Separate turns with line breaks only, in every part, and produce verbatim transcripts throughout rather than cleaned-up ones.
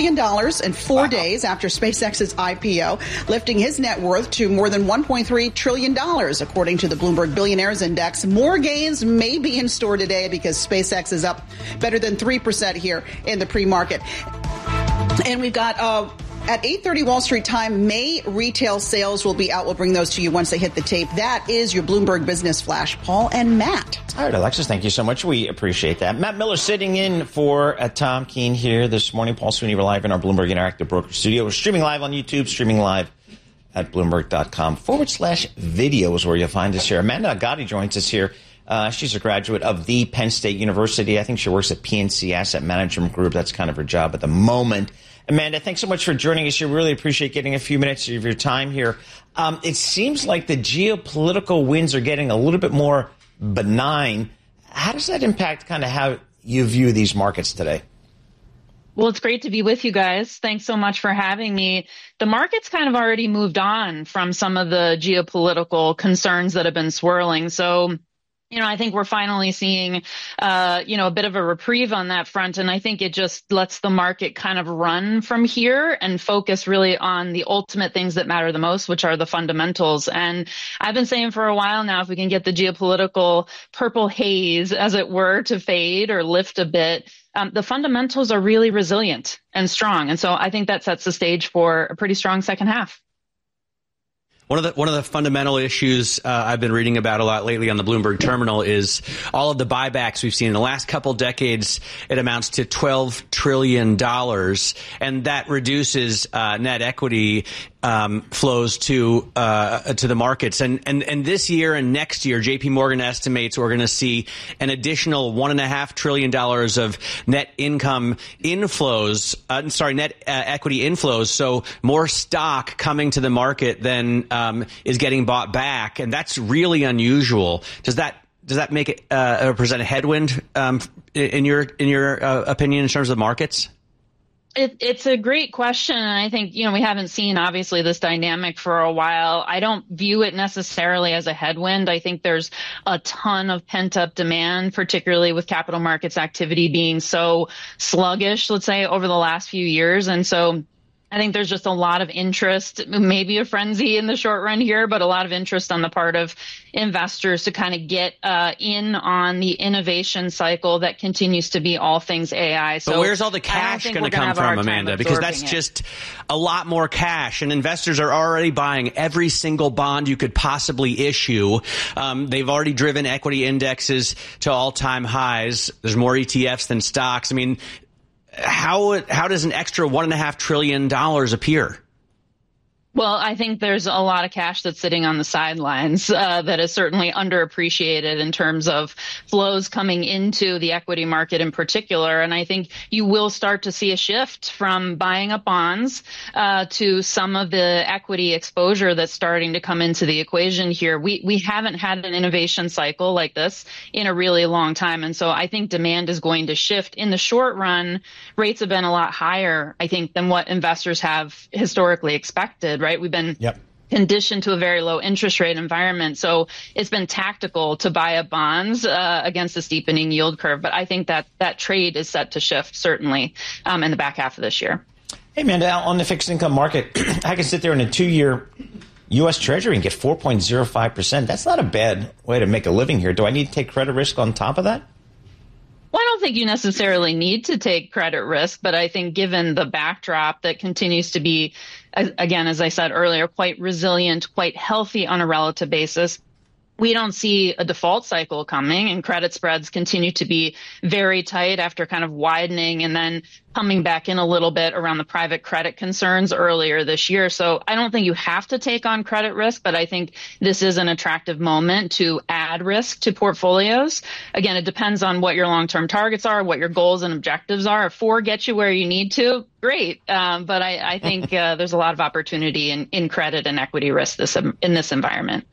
trillion dollars in four wow. days after SpaceX's I P O, lifting his net worth to more than one point three trillion dollars, according to the Bloomberg Billionaires Index. More gains may be in store today because SpaceX is up better than three percent here in the pre-market. And we've got... Uh, At eight thirty Wall Street time, May retail sales will be out. We'll bring those to you once they hit the tape. That is your Bloomberg Business Flash. Paul and Matt.
All right, Alexis, thank you so much. We appreciate that. Matt Miller sitting in for uh, Tom Keene here this morning. Paul Sweeney, we're live in our Bloomberg Interactive Broker Studio. We're streaming live on YouTube, streaming live at Bloomberg.com forward slash video is where you'll find us here. Amanda Agati joins us here. Uh, she's a graduate of the Penn State University. I think she works at P N C Asset Management Group. That's kind of her job at the moment. Amanda, thanks so much for joining us. We really appreciate getting a few minutes of your time here. Um, it seems like the geopolitical winds are getting a little bit more benign. How does that impact kind of how you view these markets today?
Well, it's great to be with you guys. Thanks so much for having me. The market's kind of already moved on from some of the geopolitical concerns that have been swirling. So, you know, I think we're finally seeing, uh, you know, a bit of a reprieve on that front. And I think it just lets the market kind of run from here and focus really on the ultimate things that matter the most, which are the fundamentals. And I've been saying for a while now, if we can get the geopolitical purple haze, as it were, to fade or lift a bit, um, the fundamentals are really resilient and strong. And so I think that sets the stage for a pretty strong second half.
One of the one of the fundamental issues uh, I've been reading about a lot lately on the Bloomberg Terminal is all of the buybacks we've seen in the last couple decades. It amounts to twelve trillion dollars, and that reduces uh, net equity um, flows to uh, to the markets. And and and this year and next year, J P Morgan estimates we're going to see an additional one and a half trillion dollars of net income inflows. Uh, sorry, net uh, equity inflows. So more stock coming to the market than Um, is getting bought back, and that's really unusual. Does that does that make it uh, present a headwind um, in your in your uh, opinion in terms of markets?
It, it's a great question, and I think, you know, we haven't seen obviously this dynamic for a while. I don't view it necessarily as a headwind. I think there's a ton of pent-up demand, particularly with capital markets activity being so sluggish, let's say, over the last few years, and so I think there's just a lot of interest, maybe a frenzy in the short run here, but a lot of interest on the part of investors to kind of get uh, in on the innovation cycle that continues to be all things A I. So
but where's all the cash going to come from, Amanda? Because that's
it.
just a lot more cash, and investors are already buying every single bond you could possibly issue. Um, they've already driven equity indexes to all-time highs. There's more E T Fs than stocks. I mean, How how does an extra one and a half trillion dollars appear?
Well, I think there's a lot of cash that's sitting on the sidelines uh, that is certainly underappreciated in terms of flows coming into the equity market in particular. And I think you will start to see a shift from buying up bonds uh, to some of the equity exposure that's starting to come into the equation here. We we haven't had an innovation cycle like this in a really long time. And so I think demand is going to shift. In the short run, rates have been a lot higher, I think, than what investors have historically expected. Right? We've been yep. conditioned to a very low interest rate environment. So it's been tactical to buy up bonds uh, against a steepening yield curve. But I think that that trade is set to shift, certainly, um, in the back half of this year.
Hey, Amanda, on the fixed income market, I can sit there in a two-year U S Treasury and get four point zero five percent. That's not a bad way to make a living here. Do I need to take credit risk on top of that?
Well, I don't think you necessarily need to take credit risk, but I think given the backdrop that continues to be, again, as I said earlier, quite resilient, quite healthy on a relative basis, we don't see a default cycle coming, and credit spreads continue to be very tight after kind of widening and then coming back in a little bit around the private credit concerns earlier this year. So I don't think you have to take on credit risk, but I think this is an attractive moment to add risk to portfolios. Again, it depends on what your long-term targets are, what your goals and objectives are. If four gets you where you need to, great. Um, but I, I think uh, there's a lot of opportunity in, in credit and equity risk this, in this environment.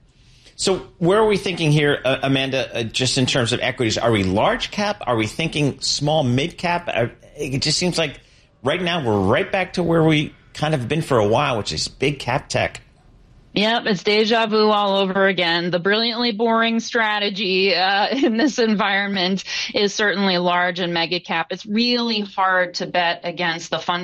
So where are we thinking here, uh, Amanda, uh, just in terms of equities? Are we large cap? Are we thinking small, mid cap? Uh, it just seems like right now we're right back to where we kind of been for a while, which is big cap tech.
Yep, it's deja vu all over again. The brilliantly boring strategy uh, in this environment is certainly large and mega cap. It's really hard to bet against the fund